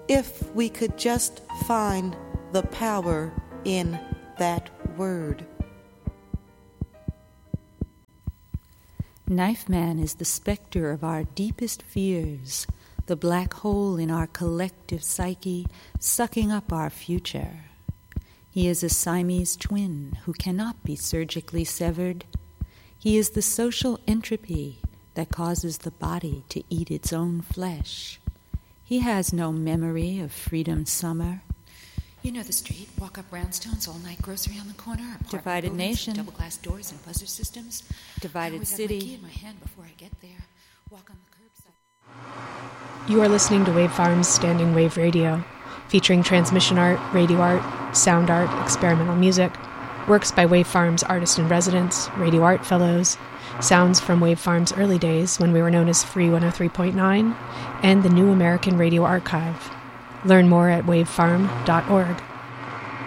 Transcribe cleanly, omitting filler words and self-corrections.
if we could just find the power in that word. Knife Man is the specter of our deepest fears, the black hole in our collective psyche, sucking up our future. He is a Siamese twin who cannot be surgically severed. He is the social entropy that causes the body to eat its own flesh. He has no memory of freedom summer. You know the street, walk up brownstones, all night grocery on the corner, Divided nation, double glass doors and buzzer systems. Divided I city. have my key in my hand before I get there. Walk on the curbside. You are listening to Wave Farm's Standing Wave Radio, featuring transmission art, radio art, sound art, experimental music, works by Wave Farm's artist-in-residence, radio art fellows, sounds from Wave Farm's early days when we were known as Free 103.9, and the New American Radio Archive. Learn more at wavefarm.org.